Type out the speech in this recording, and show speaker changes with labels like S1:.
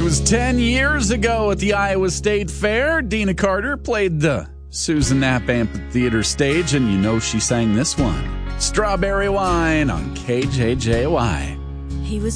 S1: was 10 years ago at the Iowa State Fair. Dina Carter played the Susan Knapp Amphitheater stage, and you know she sang this one, Strawberry Wine, on KJJY.
S2: He was